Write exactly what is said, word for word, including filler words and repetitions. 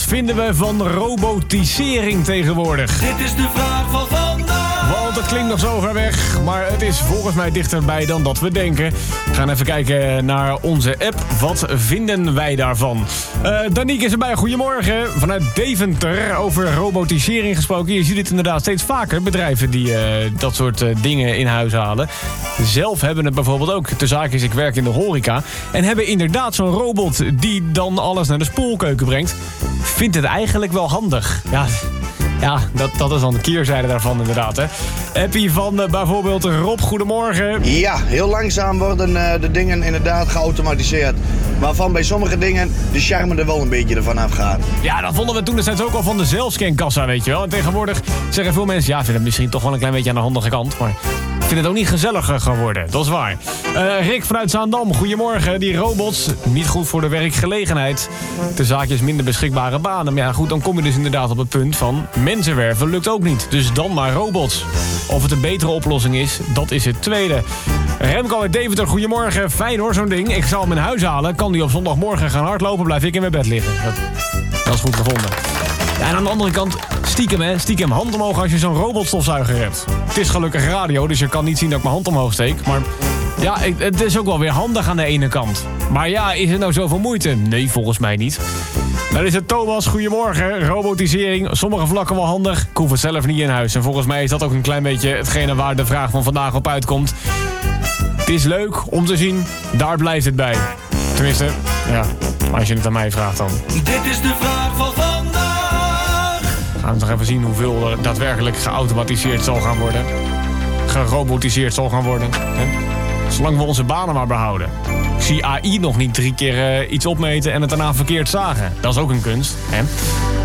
vinden we van robotisering tegenwoordig? Dit is de vraag van vandaag. Want het klinkt nog zo ver weg, maar het is volgens mij dichterbij dan dat we denken. We gaan even kijken naar onze app. Wat vinden wij daarvan? Uh, Danique is erbij. Goedemorgen. Vanuit Deventer. Over robotisering gesproken. Je ziet het inderdaad steeds vaker. Bedrijven die uh, dat soort uh, dingen in huis halen. Zelf hebben het bijvoorbeeld ook. De zaak is, ik werk in de horeca. En hebben inderdaad zo'n robot die dan alles naar de spoelkeuken brengt. Vindt het eigenlijk wel handig. Ja... Ja, dat, dat is dan de keerzijde daarvan inderdaad, hè. Appie van uh, bijvoorbeeld Rob, goedemorgen. Ja, heel langzaam worden uh, de dingen inderdaad geautomatiseerd. Waarvan bij sommige dingen de charme er wel een beetje ervan afgaat. Ja, dat vonden we toen destijds ook al van de zelfscankassa, weet je wel. En tegenwoordig zeggen veel mensen, ja, vinden het misschien toch wel een klein beetje aan de handige kant. Maar ik vind het ook niet gezelliger geworden, dat is waar. Uh, Rick vanuit Zaandam, goedemorgen. Die robots, niet goed voor de werkgelegenheid. De zaakjes minder beschikbare banen. Maar ja, goed, dan kom je dus inderdaad op het punt van... mensen werven lukt ook niet, dus dan maar robots. Of het een betere oplossing is, dat is het tweede. Remco uit Deventer, goedemorgen. Fijn hoor, zo'n ding. Ik zal hem in huis halen. Kan die op zondagmorgen gaan hardlopen, blijf ik in mijn bed liggen. Dat, dat is goed gevonden. Ja, en aan de andere kant, stiekem hè, stiekem hand omhoog als je zo'n robotstofzuiger hebt. Het is gelukkig radio, dus je kan niet zien dat ik mijn hand omhoog steek. Maar ja, het is ook wel weer handig aan de ene kant. Maar ja, is het nou zoveel moeite? Nee, volgens mij niet. Dan is het Thomas, goedemorgen. Robotisering, sommige vlakken wel handig. Ik hoef het zelf niet in huis. En volgens mij is dat ook een klein beetje hetgene waar de vraag van vandaag op uitkomt. Het is leuk om te zien, daar blijft het bij. Tenminste, ja, als je het aan mij vraagt dan. Dit is de vraag van vandaag. Gaan we nog even zien hoeveel er daadwerkelijk geautomatiseerd zal gaan worden. Gerobotiseerd zal gaan worden. Hè? Zolang we onze banen maar behouden. Ik zie A I nog niet drie keer uh, iets opmeten en het daarna verkeerd zagen. Dat is ook een kunst, hè?